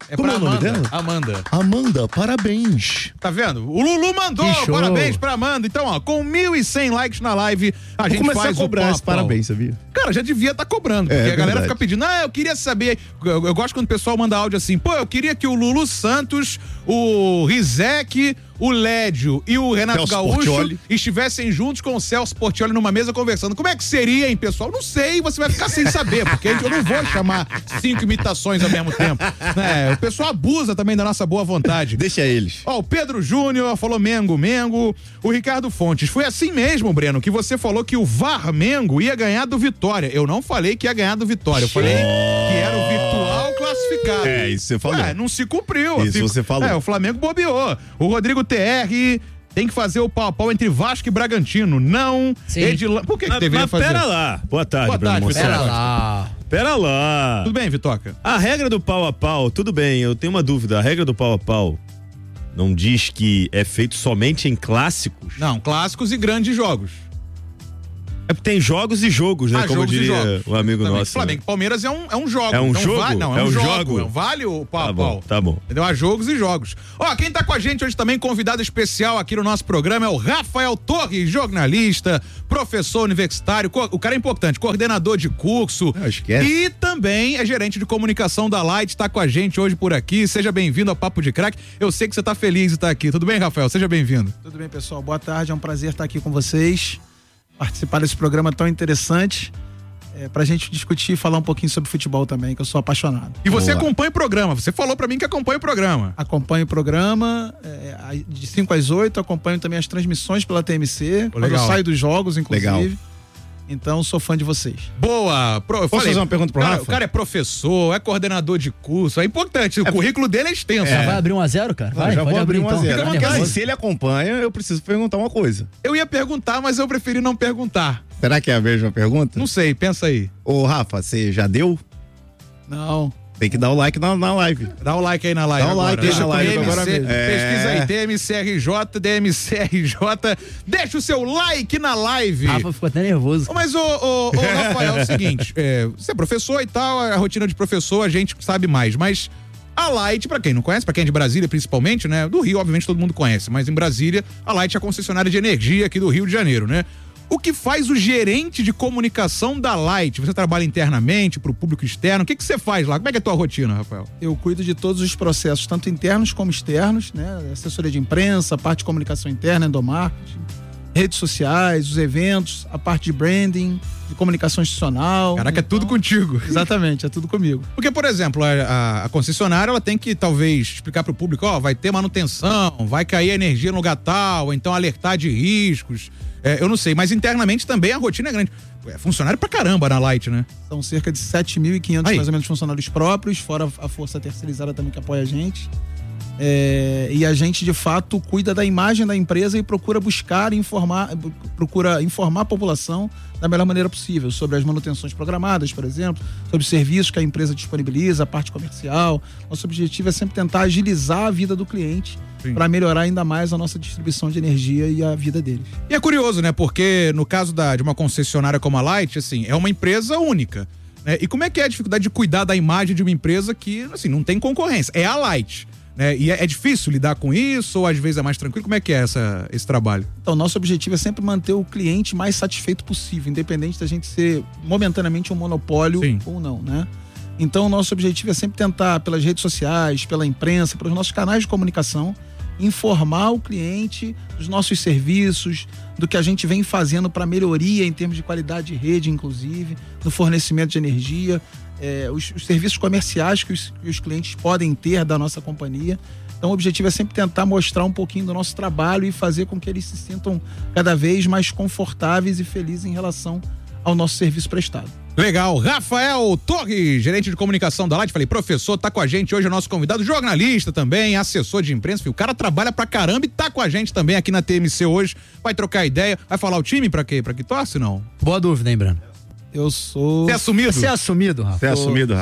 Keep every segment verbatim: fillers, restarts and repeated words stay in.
É Como pra é o nome Amanda. dela? Amanda. Amanda, parabéns. Tá vendo? O Lulu mandou, parabéns pra Amanda. Então, ó, com mil e cem likes na live, a Vou gente começar faz a cobrar o pau esse a pau. parabéns, sabia? Cara, já devia estar tá cobrando, porque É, a galera verdade. fica pedindo, ah, eu queria saber, eu, eu gosto quando o pessoal manda áudio assim, pô, eu queria que o Lulu Santos, o Rizek, o Lédio e o Renato Celso Gaúcho Portiolli. estivessem juntos com o Celso Portiolli numa mesa conversando. Como é que seria, hein, pessoal? Não sei, você vai ficar sem saber, porque eu não vou chamar cinco imitações ao mesmo tempo. É, o pessoal abusa também da nossa boa vontade. Deixa eles. Ó, o Pedro Júnior falou Mengo, Mengo. O Ricardo Fontes, foi assim mesmo, Breno, que você falou que o Varmengo ia ganhar do Vitória. Eu não falei que ia ganhar do Vitória, eu falei que era o virtual classificado. É, isso você falou. Ué, não se cumpriu. Isso Se- você falou. É, o Flamengo bobeou. O Rodrigo T R tem que fazer o pau a pau entre Vasco e Bragantino. Não. Sim. Edilan... Por que, que Mas, deveria mas fazer? pera lá. Boa tarde, Boa Bruno tarde, Monsanto. Pera lá. Pera lá. Tudo bem, Vitoca? A regra do pau a pau, tudo bem, eu tenho uma dúvida. A regra do pau a pau não diz que é feito somente em clássicos? Não, clássicos e grandes jogos. É porque tem jogos e jogos, né? Ah, Como jogos e diria jogos. o amigo Também. nosso. Flamengo e Palmeiras é um, é um jogo. É um Então jogo? vale- não, é, É um, um jogo. jogo? É um vale o pau Tá a bom, pau. tá bom. Entendeu? Há jogos e jogos. Ó, quem tá com a gente hoje também, convidado especial aqui no nosso programa, é o Rafael Torres, jornalista, professor universitário, co- o cara é importante, coordenador de curso. Não, esquece. E também é gerente de comunicação da Light, tá com a gente hoje por aqui. Seja bem-vindo ao Papo de Crack. Eu sei que você tá feliz de estar aqui. Tudo bem, Rafael? Seja bem-vindo. Tudo bem, pessoal? Boa tarde, é um prazer estar aqui com vocês, participar desse programa tão interessante, é, pra gente discutir e falar um pouquinho sobre futebol também, que eu sou apaixonado. E você Boa. acompanha o programa. Você falou pra mim que acompanha o programa. Acompanho o programa, é, de cinco às oito, acompanho também as transmissões pela T M C, Pô, quando eu legal. saio dos jogos, inclusive. Legal. Então, sou fã de vocês. Boa! Pro, eu Posso falei, fazer uma pergunta pro cara, Rafa? O cara é professor, é coordenador de curso, é importante. O currículo dele é extenso. Já vai abrir um a zero, cara? Vai, já pode vou abrir um a então. zero. Tá Porque, assim, nervoso? se ele acompanha, eu preciso perguntar uma coisa. Eu ia perguntar, mas eu preferi não perguntar. Será que é a mesma pergunta? Não sei, pensa aí. Ô, Rafa, você já deu? Não. Tem que dar o like na, na live. Dá o like aí na live. Dá o like agora. aí na live T M C, agora mesmo. Pesquisa É. aí, T M C R J, T M C R J. Deixa o seu like na live. Rafa ficou até nervoso. Mas, ô, ô, ô, Rafael, é o seguinte, é, você é professor e tal, a rotina de professor a gente sabe mais, mas a Light, pra quem não conhece, pra quem é de Brasília principalmente, né, do Rio, obviamente todo mundo conhece, mas em Brasília, a Light é a concessionária de energia aqui do Rio de Janeiro, né? O que faz o gerente de comunicação da Light? Você trabalha internamente, pro público externo, o que que você faz lá? Como é que é a tua rotina, Rafael? Eu cuido de todos os processos, tanto internos como externos, né? Assessoria de imprensa, a parte de comunicação interna, endomarketing, redes sociais, os eventos, a parte de branding, de comunicação institucional. Caraca, é tudo contigo. Exatamente, é tudo comigo. Porque, por exemplo, a, a- a concessionária, ela tem que, talvez, explicar pro público, ó, vai ter manutenção, vai cair a energia no lugar tal, ou então alertar de riscos. É, eu não sei, mas internamente também a rotina é grande. É funcionário pra caramba na Light, né? São cerca de sete mil e quinhentos Aí. mais ou menos funcionários próprios, fora a força terceirizada também que apoia a gente. É, e a gente, de fato, cuida da imagem da empresa e procura buscar informar, procura informar a população da melhor maneira possível sobre as manutenções programadas, por exemplo, sobre os serviços que a empresa disponibiliza, a parte comercial. Nosso objetivo é sempre tentar agilizar a vida do cliente para melhorar ainda mais a nossa distribuição de energia e a vida deles. E é curioso, né? Porque no caso da, de uma concessionária como a Light, assim, é uma empresa única. Né? E como é que é a dificuldade de cuidar da imagem de uma empresa que, assim, não tem concorrência? É a Light. Né? E é, é difícil lidar com isso ou às vezes é mais tranquilo? Como é que é essa, esse trabalho? Então, nosso objetivo é sempre manter o cliente mais satisfeito possível, independente da gente ser momentaneamente um monopólio Sim. ou não, né? Então, o nosso objetivo é sempre tentar, pelas redes sociais, pela imprensa, pelos nossos canais de comunicação, informar o cliente dos nossos serviços, do que a gente vem fazendo para melhoria em termos de qualidade de rede, inclusive, no fornecimento de energia, é, os, os serviços comerciais que os, que os clientes podem ter da nossa companhia. Então, o objetivo é sempre tentar mostrar um pouquinho do nosso trabalho e fazer com que eles se sintam cada vez mais confortáveis e felizes em relação ao nosso serviço prestado. Legal. Rafael Torres, gerente de comunicação da Light. Falei, professor, tá com a gente hoje, é o nosso convidado, jornalista também, assessor de imprensa. Filho, o cara trabalha pra caramba e tá com a gente também aqui na T M C hoje. Vai trocar ideia. Vai falar o time pra quê? Pra que torce, não? Boa dúvida, hein, Breno? Eu sou... Você é assumido? Você é assumido, Rafa? Você é assumido, Rafa?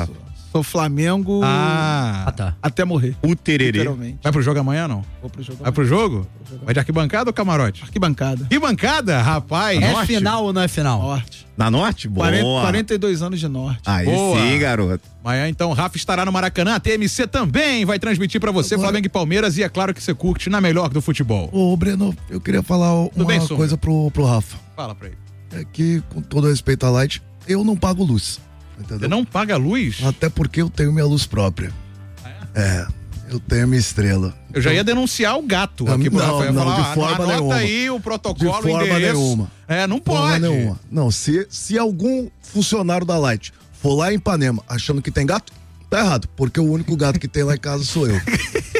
Sou Flamengo Ah. Ah, tá. até morrer. O tererê. Literalmente. Vai pro jogo amanhã, não? Vou pro jogo. Vai pro jogo? jogo. Vai de arquibancada ou camarote? Arquibancada. Arquibancada, rapaz. É norte. final ou não é final? Norte. Na Norte? Boa. quarenta, quarenta e dois anos de Norte. Aí Boa. sim, garoto. Amanhã, então, Rafa estará no Maracanã. A T M C também vai transmitir pra você Agora- Flamengo e Palmeiras. E é claro que você curte na melhor do futebol. Ô, Breno, eu queria falar uma bem, Sombra? coisa pro, pro Rafa. Fala pra ele. É que, com todo respeito à Light, eu não pago luz. Entendeu? Você não paga luz? Até porque eu tenho minha luz própria. É, eu tenho minha estrela. Eu já ia denunciar o gato Não, aqui pro não, Rafael. não, falar, de ah, forma anota nenhuma. aí o protocolo, De forma o endereço. nenhuma. É, não Forma pode. nenhuma. Não, se, se algum funcionário da Light for lá em Ipanema achando que tem gato, tá errado. Porque o único gato que tem lá em casa sou eu.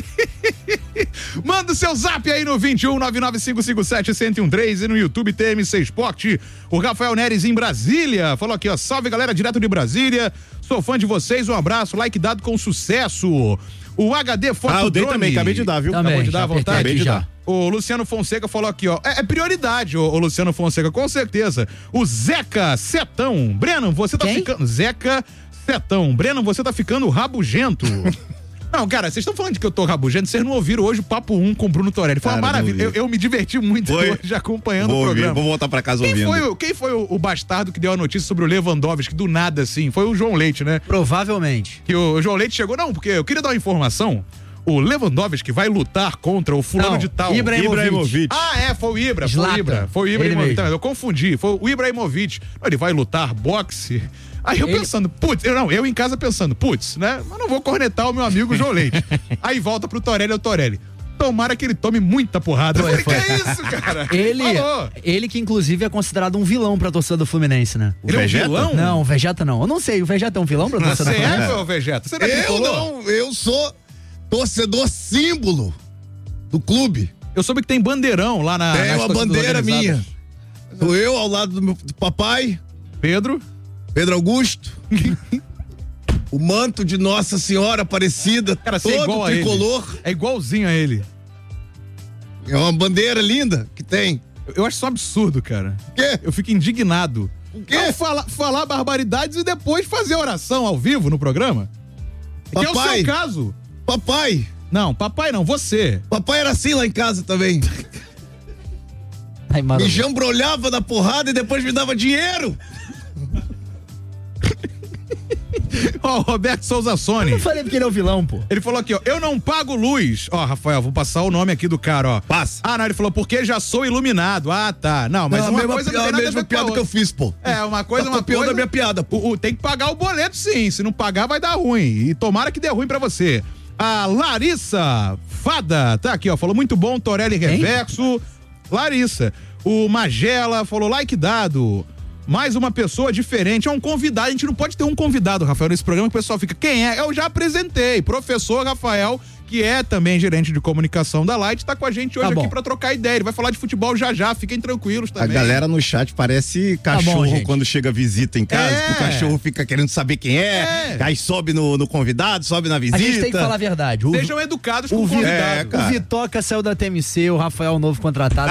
Manda o seu zap aí no vinte e um, nove nove cinco cinco sete, um zero um três e no YouTube T M C Esporte. O Rafael Neres em Brasília falou aqui, ó, salve galera, direto de Brasília, sou fã de vocês, um abraço, like dado com sucesso. O H D Fotodrome. Ah, eu dei também, acabei de dar, viu? Também, Acabou de dar já à vontade? apertei Acabei de já. dar. O Luciano Fonseca falou aqui, ó, é, é prioridade, ô, ô Luciano Fonseca, com certeza. O Zeca Setão, Breno, você tá Quem? ficando... Zeca Setão, Breno, você tá ficando rabugento. Não, cara, vocês estão falando de que eu tô rabugento, vocês não ouviram hoje o Papo um com o Bruno Torelli. Foi uma Cara, não maravilha, eu, ouvi. eu me diverti muito Foi? hoje acompanhando Vou o ouvir, programa. vou voltar pra casa Quem ouvindo. foi, o, quem foi o, o bastardo que deu a notícia sobre o Lewandowski, do nada assim? Foi o João Leite, né? Provavelmente. Que o João Leite chegou, não, porque eu queria dar uma informação. O Lewandowski vai lutar contra o fulano Não, de tal. Ibrahimovic. Ibrahimovic. Ah, é, foi o Ibra, foi o Zlatan. Ibra. Foi o Ele Ibrahimovic. mesmo. Tá, eu confundi, foi o Ibrahimovic. Ele vai lutar boxe. Aí eu Ele- pensando, putz, eu não, eu em casa pensando, putz, né? Mas não vou cornetar o meu amigo João Leite. Aí volta pro Torelli, é o Torelli. Tomara que ele tome muita porrada. Foi, Eu falei, foi. que é isso, cara? Ele, Falou. ele que inclusive é considerado um vilão pra torcida do Fluminense, né? Ele é um Vegeta? vilão? Não, o Vegeta não. Eu não sei, o Vegeta é um vilão pra torcida do Você é, Fluminense? ô Vegeta? Você não é Eu tricolor? não, eu sou torcedor símbolo do clube. Eu soube que tem bandeirão lá na. Tem nas uma torcidas bandeira organizadas. minha. Sou eu ao lado do meu do papai, Pedro. Pedro Augusto. O manto de Nossa Senhora Aparecida, Cara, você é todo igual a ele. tricolor. É igualzinho a ele. É uma bandeira linda que tem. Eu acho isso um absurdo, cara. O quê? Eu fico indignado. O quê? Não falar, falar barbaridades e depois fazer oração ao vivo no programa. Que é o Papai. seu caso. Papai. Não, papai não, você. Papai era assim lá em casa também. Ai, mano. Me jambrolhava na porrada e depois me dava dinheiro. Ó, o Roberto Souza Sony. Eu falei porque ele é o vilão, pô. Ele falou aqui, ó, eu não pago luz. Ó, Rafael, vou passar o nome aqui do cara, ó. Passa. Ah, não, ele falou, porque já sou iluminado. Ah, tá. Não, mas Não, uma a mesma, coisa não a tem nada a mesma ver com a piada que eu outra. fiz, pô. É, uma coisa, Tá uma copiando coisa... a minha piada, pô. O, o- tem que pagar o boleto, sim. Se não pagar, vai dar ruim. E tomara que dê ruim pra você. A Larissa Fada, tá aqui, ó. Falou muito bom, Torelli Reverso. Larissa. O Magela falou like dado. Mais uma pessoa diferente. É um convidado. A gente não pode ter um convidado, Rafael, nesse programa que o pessoal fica. Quem é? Eu já apresentei. Professor Rafael, que é também gerente de comunicação da Light, tá com a gente hoje Tá bom. aqui pra trocar ideia. Ele vai falar de futebol já já. Fiquem tranquilos A também. galera no chat parece Tá bom, cachorro gente. quando chega visita em casa, É. que o cachorro fica querendo saber quem é, É. aí sobe no, no convidado, sobe na visita. A gente tem que falar a verdade. O, Sejam educados com o, o Vi- convidado. É, cara. o Vitoca saiu da T M C, o Rafael novo contratado.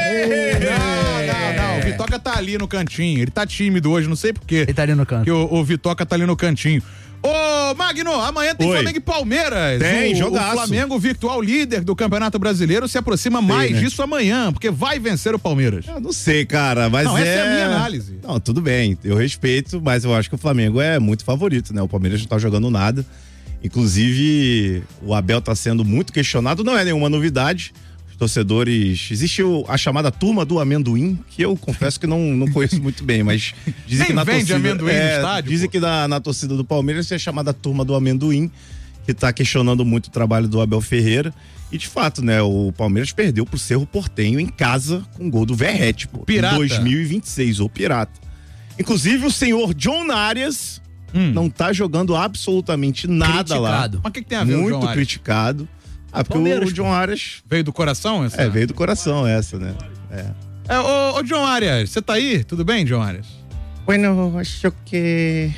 Não, não, não. O Vitoca tá ali no cantinho. Ele tá tímido hoje, não sei porquê. Ele tá ali no canto. Que o, o Vitoca tá ali no cantinho. Ô, Magno, amanhã tem Oi. Flamengo e Palmeiras. Tem, o, jogaço. O Flamengo, virtual líder do Campeonato Brasileiro, se aproxima mais né? disso amanhã, porque vai vencer o Palmeiras. Eu não sei, cara, mas Não, é... essa é a minha análise. Não, tudo bem, eu respeito, mas eu acho que o Flamengo é muito favorito, né? O Palmeiras não tá jogando nada. Inclusive, o Abel tá sendo muito questionado, não é nenhuma novidade. Os torcedores... Existe o- a chamada turma do amendoim, que eu confesso que não, não conheço muito bem, mas dizem Nem que na vende torcida... amendoim no estádio, Dizem pô. que na, na torcida do Palmeiras tem a chamada turma do amendoim, que tá questionando muito o trabalho do Abel Ferreira. E de fato, né, o Palmeiras perdeu pro Cerro Porteño em casa com o gol do Verratti, pô. Pirata. Em dois mil e vinte e seis, o Pirata. Inclusive o senhor John Arias Hum. não tá jogando absolutamente nada lá. Criticado. Mas o que, que tem a ver o Muito João Arias? criticado. Ah, porque Palmeiras, o John Arias Veio do coração essa? é, veio do coração essa, né? É. É, ô, ô, John Arias, você tá aí? Tudo bem, John Arias? Bueno, acho que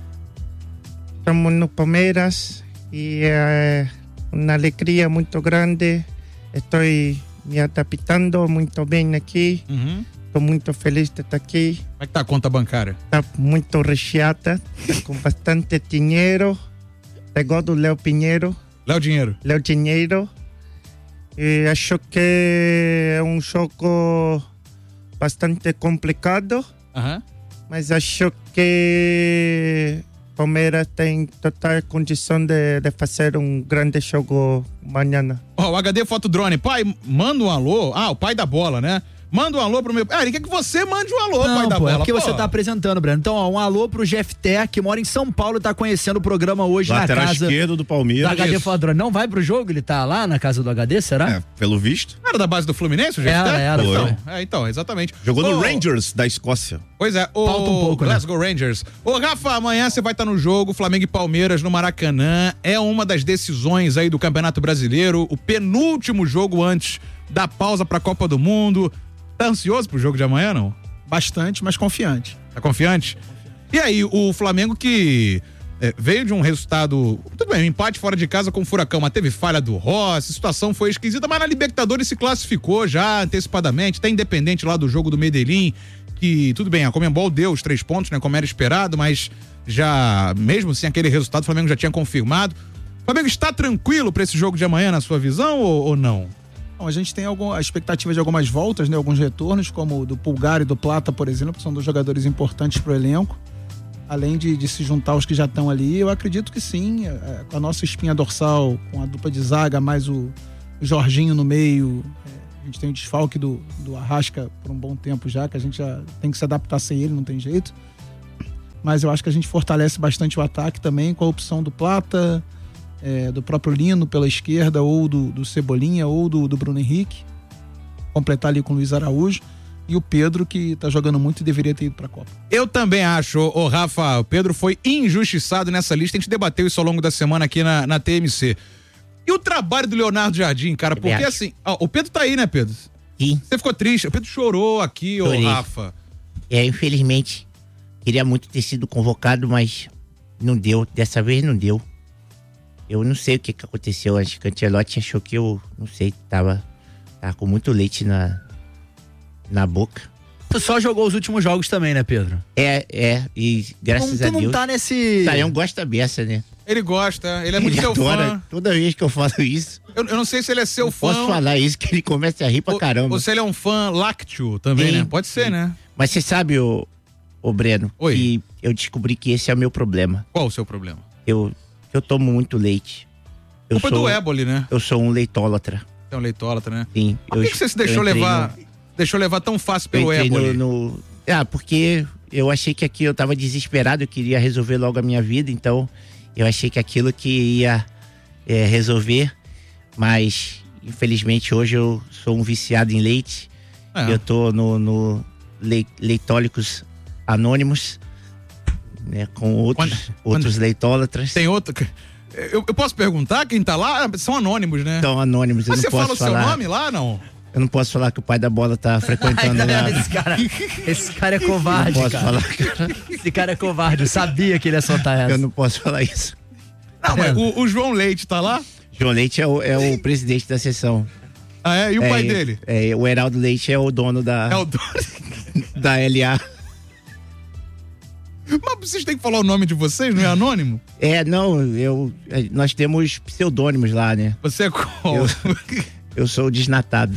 estamos no Palmeiras e é uma alegria muito grande. Estou me adaptando muito bem aqui. Uhum. Tô muito feliz de estar aqui. Como é que tá a conta bancária? Tá muito recheada, tá com bastante dinheiro. Pegou do Léo Pinheiro. Léo Dinheiro. Léo Dinheiro. E acho que é um jogo bastante complicado. Aham. Mas acho que Palmeiras tem total condição de, de fazer um grande jogo amanhã. Ó, o H D Foto Drone. Pai, manda um alô. Ah, o pai da bola, né? Manda um alô pro meu... Ah, ele quer que você mande um alô, Não, pai da pô, bola. é porque pô. você tá apresentando, Breno. Então, ó, um alô pro Jefté, que mora em São Paulo e tá conhecendo o programa hoje Lateral na casa esquerdo do do Palmeiras. H D Isso. Fodrone. Não vai pro jogo? Ele tá lá na casa do H D, será? É, pelo visto. Não era da base do Fluminense, o Jefté? Era, era, Então, foi. é, então, exatamente. Jogou no Ô, Rangers da Escócia. Pois é, o Falta um pouco, né? Glasgow Rangers. Ô, Rafa, amanhã você vai estar no jogo Flamengo e Palmeiras no Maracanã. É uma das decisões aí do Campeonato Brasileiro, o penúltimo jogo antes da pausa pra Copa do Mundo. Tá ansioso pro jogo de amanhã, não? Bastante, mas confiante. Tá confiante? E aí, o Flamengo que é, veio de um resultado, tudo bem, um empate fora de casa com o Furacão, mas teve falha do Rossi, a situação foi esquisita, mas na Libertadores se classificou já antecipadamente, tá independente lá do jogo do Medellín, que tudo bem, a Conmebol deu os três pontos, né, como era esperado, mas já, mesmo sem aquele resultado, o Flamengo já tinha confirmado. O Flamengo está tranquilo pra esse jogo de amanhã, na sua visão, ou, ou não? Bom, a gente tem algum, a expectativa de algumas voltas, né? Alguns retornos, como o do Pulgar e do Plata, por exemplo, que são dois jogadores importantes para o elenco. Além de, de se juntar os que já estão ali, eu acredito que sim, é, com a nossa espinha dorsal, com a dupla de zaga, mais o, o Jorginho no meio. É, a gente tem o desfalque do, do Arrasca por um bom tempo já, que a gente já tem que se adaptar sem ele, não tem jeito. Mas eu acho que a gente fortalece bastante o ataque também, com a opção do Plata, É, do próprio Lino pela esquerda, ou do, do Cebolinha, ou do, do Bruno Henrique, completar ali com o Luiz Araújo, e o Pedro, que tá jogando muito e deveria ter ido pra Copa. Eu também acho, ô Rafa, o Pedro foi injustiçado nessa lista, a gente debateu isso ao longo da semana aqui na, na T M C. E o trabalho do Leonardo Jardim, cara, porque acho. assim, ó, o Pedro tá aí, né, Pedro? Sim. Você ficou triste, o Pedro chorou aqui, ô Chorei. Rafa. É, infelizmente, queria muito ter sido convocado, mas não deu. Dessa vez não deu. Eu não sei o que, que aconteceu. Acho que o Ancelotti achou que eu, não sei, tava, tava com muito leite na, na boca. Tu só jogou os últimos jogos também, né, Pedro? É, é, e graças tu a não Deus. tá nesse... Saião gosta beça, né? Ele gosta, ele é muito Ele seu adora. fã. Toda vez que eu falo isso, Eu, eu não sei se ele é seu não fã. posso falar isso, que ele começa a rir pra ou, caramba. ou se ele é um fã lácteo também, Sim, né? Pode ser, sim. né? Mas você sabe, ô, ô Breno, Oi. que eu descobri que esse é o meu problema. Qual o seu problema? Eu, eu tomo muito leite. Eu Culpa sou, do éboli, né? eu sou um leitólatra. É um leitólatra, né? Sim. Por que, eu, que você se eu deixou entrei levar, no- deixou levar tão fácil eu pelo entrei éboli? no, no- Ah, porque eu achei que aqui eu tava desesperado, eu queria resolver logo a minha vida, então eu achei que aquilo que ia é, resolver, mas infelizmente hoje eu sou um viciado em leite. É. Eu tô no, no lei- Leitólicos Anônimos, né, com outros, Quando- outros leitólatras. Tem outro... Eu, eu posso perguntar quem tá lá? Ah, são anônimos, né? São anônimos, eu Mas não você fala posso o seu falar. nome lá, não? Eu não posso falar que o pai da bola tá frequentando lá. esse, cara, esse cara é covarde, Não posso cara. falar, cara. Esse cara é covarde, eu sabia que ele ia soltar essa. Eu não posso falar isso. Não, mas o, o João Leite tá lá? João Leite é o, é o presidente da sessão. Ah, é? E o é, pai dele? É, o Heraldo Leite é o dono da, É o dono. da L A. Mas vocês têm que falar o nome de vocês, não é anônimo? É, não, eu, é, nós temos pseudônimos lá, né? Você é qual? Eu, eu sou o desnatado.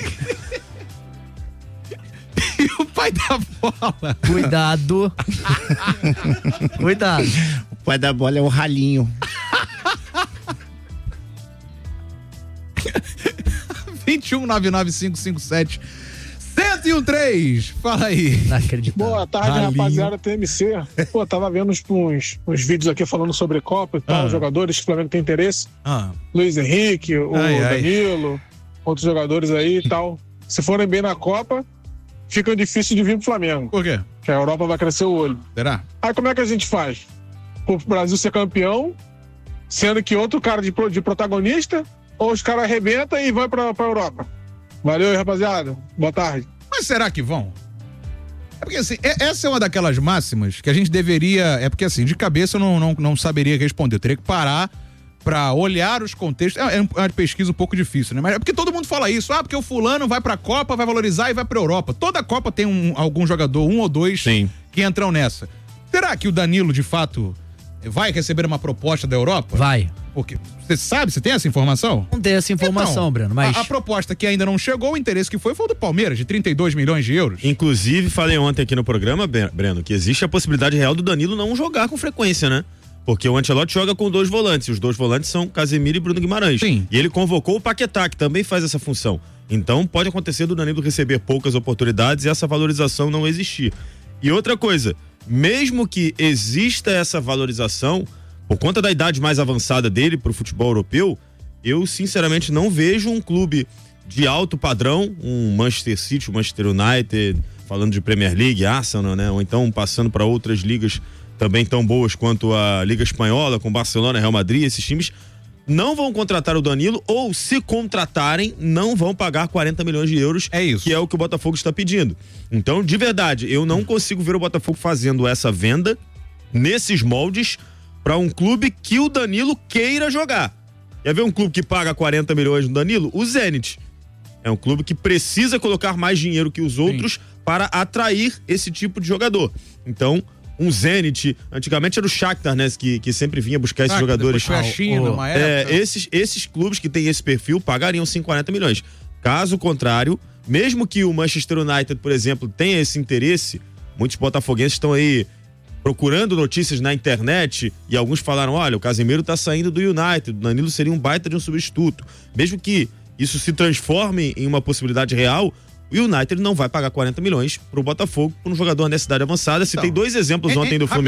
E o pai da bola? Cuidado. Cuidado. O pai da bola é o Ralinho. vinte e um, nove nove cinco cinco sete, zero um três. Fala aí. Não acredito. Boa tarde, Ralinho. rapaziada T M C. Pô, tava vendo uns, uns, uns vídeos aqui falando sobre Copa e tal, Ah. jogadores que o Flamengo tem interesse. Ah, Luiz Henrique, o Ai, ai. Danilo, outros jogadores aí e tal. Se forem bem na Copa, fica difícil de vir pro Flamengo, por quê? que a Europa vai crescer o olho. Será? Aí como é que a gente faz? Pro Brasil ser campeão, sendo que outro cara de, pro- de protagonista, ou os caras arrebentam e vão pra, pra Europa? Valeu aí, rapaziada. Boa tarde. Mas será que vão? É porque assim, é- essa é uma daquelas máximas que a gente deveria. É porque assim, de cabeça eu não, não, não saberia responder. Eu teria que parar pra olhar os contextos. É, é uma pesquisa um pouco difícil, né? Mas é porque todo mundo fala isso. Ah, porque o fulano vai pra Copa, vai valorizar e vai pra Europa. Toda Copa tem um, algum jogador, um ou dois, Sim. que entram nessa. Será que o Danilo, de fato, vai receber uma proposta da Europa? Vai. Porque você sabe, você tem essa informação? Não tem essa informação, Então, Breno, mas... A, a proposta que ainda não chegou, o interesse que foi, foi o do Palmeiras, de trinta e dois milhões de euros. Inclusive, falei ontem aqui no programa, Breno, que existe a possibilidade real do Danilo não jogar com frequência, né? Porque o Ancelotti joga com dois volantes, e os dois volantes são Casemiro e Bruno Guimarães. Sim. E ele convocou o Paquetá, que também faz essa função. Então, pode acontecer do Danilo receber poucas oportunidades e essa valorização não existir. E outra coisa, mesmo que exista essa valorização, por conta da idade mais avançada dele pro futebol europeu, eu sinceramente não vejo um clube de alto padrão, um Manchester City, um Manchester United, falando de Premier League, Arsenal, né? Ou então passando para outras ligas também tão boas quanto a Liga Espanhola, com Barcelona, Real Madrid, esses times não vão contratar o Danilo, ou se contratarem, não vão pagar quarenta milhões de euros, é isso, que é o que o Botafogo está pedindo. Então, de verdade, eu não consigo ver o Botafogo fazendo essa venda nesses moldes para um clube que o Danilo queira jogar. Quer ver um clube que paga quarenta milhões no Danilo? O Zenit. É um clube que precisa colocar mais dinheiro que os outros, sim, para atrair esse tipo de jogador. Então, um Zenit, antigamente era o Shakhtar, né, que, que sempre vinha buscar esses Shakhtar, jogadores. foi a China, uma época. É, esses, esses clubes que têm esse perfil pagariam sim quarenta milhões. Caso contrário, mesmo que o Manchester United, por exemplo, tenha esse interesse, muitos botafoguenses estão aí procurando notícias na internet e alguns falaram, olha, o Casemiro tá saindo do United, o Danilo seria um baita de um substituto. Mesmo que isso se transforme em uma possibilidade real, o United não vai pagar quarenta milhões pro Botafogo por um jogador nessa idade avançada. Citei Então, dois exemplos é, ontem é, do Fluminense.